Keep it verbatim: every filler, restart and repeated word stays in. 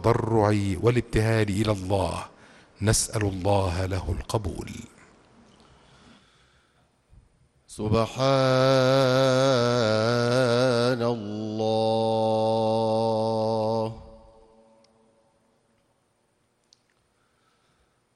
والتضرع والابتهال إلى الله، نسأل الله له القبول. سبحان